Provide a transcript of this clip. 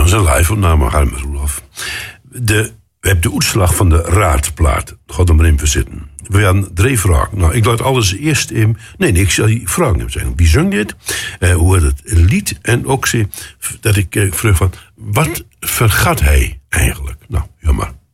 is een live-opname, Harm Roelof. We hebben de uitslag van de raadplaat. Gaat er maar in verzitten. We gaan 3 vragen. Nou, ik laat alles eerst in... Nee, ik zal die vragen hem zeggen. Wie zong dit? Hoe heet het lied? En ook dat ik vroeg van... Wat vergat hij eigenlijk? Nou, jammer.